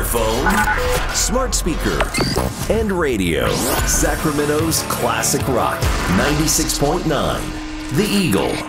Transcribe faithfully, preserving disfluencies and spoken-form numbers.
smartphone, smart speaker, and radio. Sacramento's classic rock, ninety-six point nine, The Eagle.